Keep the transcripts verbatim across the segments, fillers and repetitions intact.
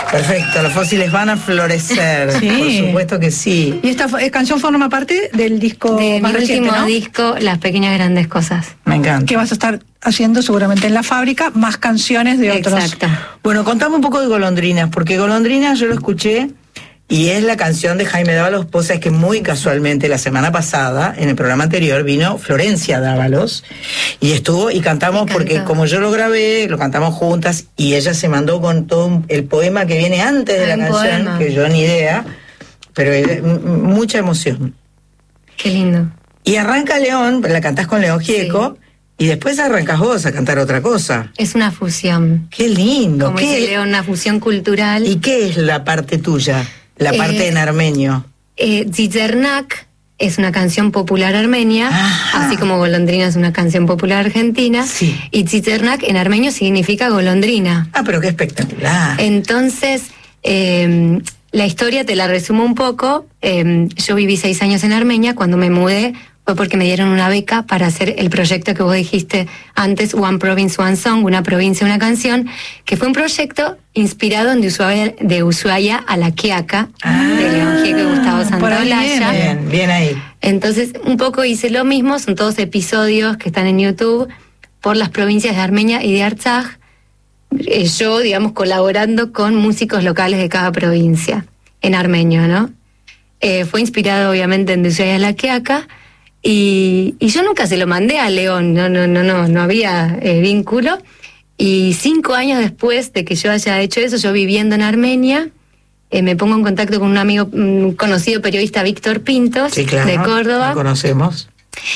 Perfecto, los fósiles van a florecer, sí. Por supuesto que sí. Y esta canción forma parte del disco de más mi reciente, último ¿no? disco, Las Pequeñas Grandes Cosas. Me encanta. Que vas a estar haciendo seguramente en la fábrica más canciones de otros. Exacto. Bueno, contame un poco de Golondrinas, porque Golondrinas yo lo escuché y es la canción de Jaime Dávalos. Vos sabés que muy casualmente la semana pasada, en el programa anterior, vino Florencia Dávalos y estuvo y cantamos porque como yo lo grabé, lo cantamos juntas y ella se mandó con todo un, el poema que viene antes de Ay, la canción, poema. que yo ni idea, pero eh, mucha emoción. Qué lindo. Y arranca León, la cantás con León Gieco, sí. Y después arrancas vos a cantar otra cosa. Es una fusión. Qué lindo. Como ¿Qué? dice León, una fusión cultural. ¿Y qué es la parte tuya? La parte eh, en armenio. Eh, Zizernak es una canción popular armenia, Ajá. así como Golondrina es una canción popular argentina. Sí. Y Zizernak en armenio significa golondrina. Ah, pero qué espectacular. Entonces, eh, la historia te la resumo un poco. Eh, yo viví seis años en Armenia. Cuando me mudé fue porque me dieron una beca para hacer el proyecto que vos dijiste antes, One Province, One Song, una provincia, una canción, que fue un proyecto inspirado en de Ushuaia, de Ushuaia a La Quiaca, ah, de León Gieco y Gustavo Santaolalla. Bien, bien ahí. Entonces, un poco hice lo mismo, son todos episodios que están en YouTube, por las provincias de Armenia y de Artsaj, eh, yo, digamos, colaborando con músicos locales de cada provincia, en armenio, ¿no? Eh, fue inspirado, obviamente, en de Ushuaia a La Quiaca, Y, y yo nunca se lo mandé a León, no, no, no, no, no había eh, vínculo. Y cinco años después de que yo haya hecho eso, yo viviendo en Armenia, eh, me pongo en contacto con un amigo, un conocido periodista, Víctor Pintos, sí, claro, de Córdoba. Lo conocemos.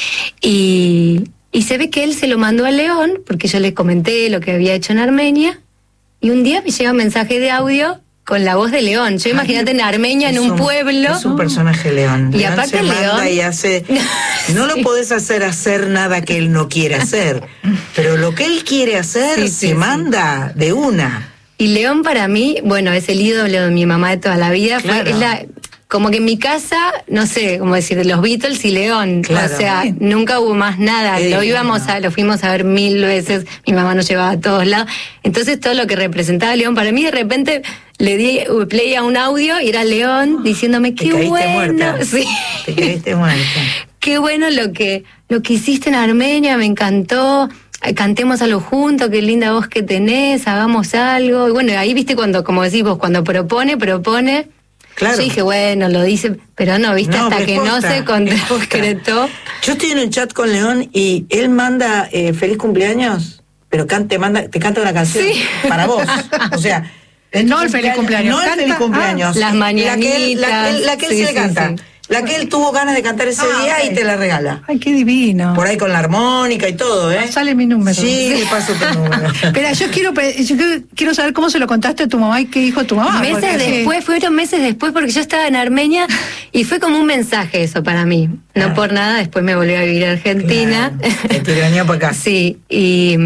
Y, y se ve que él se lo mandó a León, porque yo le comenté lo que había hecho en Armenia, y un día me llega un mensaje de audio con la voz de León. Yo imagínate en Armenia, en un, un pueblo. Es un personaje León. Y León aparte se León manda y hace. No sí. lo podés hacer hacer nada que él no quiere hacer. Pero lo que él quiere hacer sí, se sí, manda sí. de una. Y León para mí, bueno, es el ídolo de mi mamá de toda la vida. Claro. Fue, es la, como que en mi casa, no sé, como decir, los Beatles y León. Claro. O sea, sí. nunca hubo más nada. Eh, lo íbamos a, lo fuimos a ver mil veces. Mi mamá nos llevaba a todos lados. Entonces todo lo que representaba León, para mí de repente le di play a un audio y era León diciéndome qué Te bueno. Muerta. Sí. Te caíste muerta. Qué bueno lo que, lo que hiciste en Armenia, me encantó. Cantemos algo juntos, qué linda voz que tenés, hagamos algo. Y bueno, ahí viste cuando, como decís vos, cuando propone, propone. Claro. Yo dije, bueno, lo dice, pero no, viste, no, hasta que posta, no se concretó. Yo estoy en el chat con León y él manda eh, feliz cumpleaños, pero can, te, manda, te canta una canción sí. para vos. O sea, no el feliz cumpleaños. No el feliz cumpleaños. Ah, las mañanitas. La que él, la, la que él sí, se le sí, canta. Sí. La que él tuvo ganas de cantar ese ah, día okay. y te la regala. Ay, qué divino. Por ahí con la armónica y todo, ¿eh? Sale mi número. Sí, sí. paso tu número. Pero yo quiero, yo quiero saber cómo se lo contaste a tu mamá y qué dijo tu mamá. Meses después, sí. fueron meses después, porque yo estaba en Armenia y fue como un mensaje eso para mí. No ah. por nada, después me volví a vivir a Argentina. Claro. Te venía para acá. Sí, y...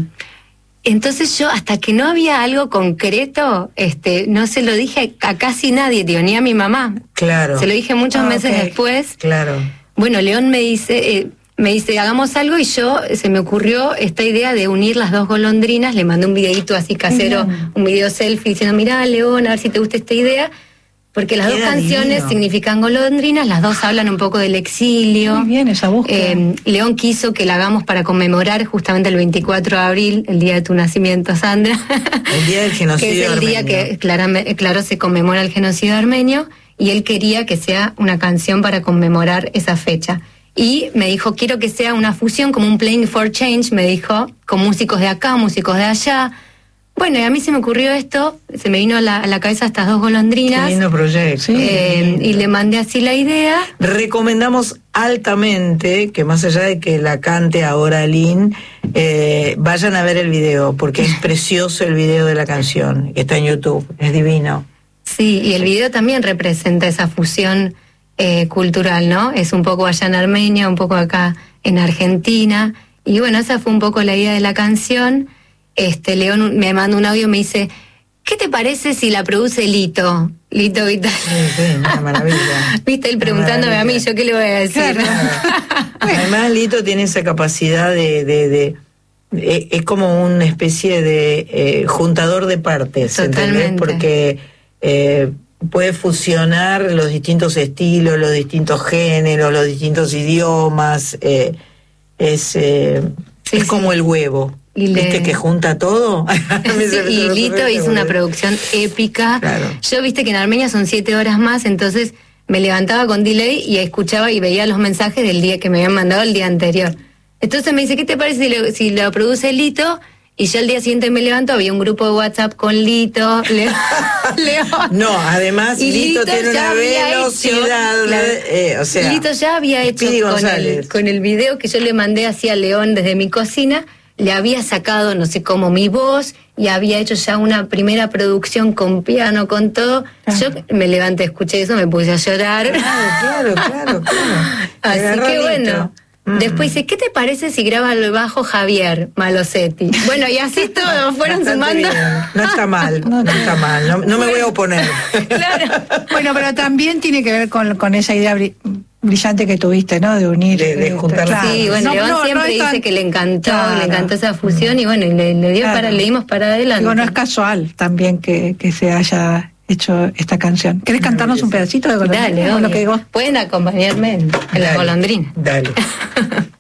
Entonces yo, hasta que no había algo concreto, este, no se lo dije a casi nadie, tío, ni a mi mamá. Claro. Se lo dije muchos ah, meses okay. después. Claro. Bueno, León me dice, eh, me dice, hagamos algo, y yo, se me ocurrió esta idea de unir las dos golondrinas. Le mandé un videito así casero, mm. un video selfie, diciendo, mirá, León, a ver si te gusta esta idea. Porque las Queda dos canciones divino. significan golondrinas, las dos hablan un poco del exilio. Muy bien esa búsqueda. Eh, León quiso que la hagamos para conmemorar justamente el veinticuatro de abril, el día de tu nacimiento, Sandra. El día del genocidio que es el armenio. día que, claro, claro, se conmemora el genocidio armenio, y él quería que sea una canción para conmemorar esa fecha. Y me dijo, quiero que sea una fusión, como un Playing for Change, me dijo, con músicos de acá, músicos de allá. Bueno, y a mí se me ocurrió esto, se me vino a la, a la cabeza estas dos golondrinas. Qué lindo proyecto. Sí, eh, y le mandé así la idea. Recomendamos altamente que, más allá de que la cante ahora Lynn, eh, vayan a ver el video, porque es precioso el video de la canción, que está en YouTube, es divino. Sí, y el video también representa esa fusión eh, cultural, ¿no? Es un poco allá en Armenia, un poco acá en Argentina. Y bueno, esa fue un poco la idea de la canción. Este, León me manda un audio y me dice, ¿qué te parece si la produce Lito? Lito Vitale. Sí, sí, una maravilla. Viste, él preguntándome a mí, ¿yo qué le voy a decir? Claro. Además, Lito tiene esa capacidad de, de, de, eh, es como una especie de eh, juntador de partes, ¿entendés? Totalmente. Porque eh, puede fusionar los distintos estilos, los distintos géneros, los distintos idiomas. Eh, es eh, Sí, es sí. como el huevo. Y le- ¿Viste que junta todo? Sí, y Lito hizo una producción épica. Claro. Yo viste que en Armenia son siete horas más, entonces me levantaba con delay y escuchaba y veía los mensajes del día que me habían mandado el día anterior. Entonces me dice, ¿qué te parece si lo, si lo produce Lito? Y yo al día siguiente me levanto, había un grupo de WhatsApp con Lito, Le- León. No, además Y Lito, Lito tiene ya una había velocidad, hecho, claro. eh, o sea, Lito ya había hecho Speedy con González. el, con el video que yo le mandé así a León desde mi cocina, le había sacado no sé cómo mi voz y había hecho ya una primera producción con piano, con todo. Yo me levanté, escuché eso, me puse a llorar. Claro, claro, claro, claro. Así Agarró que Lito. bueno. Mm. Después dice, ¿qué te parece si graba el bajo Javier Malosetti? Bueno, y así todos fueron Bastante sumando. bien. No está mal, no, está mal. No, no me voy a oponer. Claro. Bueno, pero también tiene que ver con, con esa idea bri- brillante que tuviste, ¿no? De unir. De- de eh, juntar las claro. Sí, bueno, No, León no, no siempre es tan- dice que le encantó, Claro. le encantó esa fusión y bueno, y le, le dio Claro. para, le dimos para adelante. Digo, no es casual también que, que se haya hecho esta canción. ¿Querés cantarnos un pedacito de Golondrina? Dale, O lo obvio. que digo. Pueden acompañarme en, en la Dale, golondrina. Dale.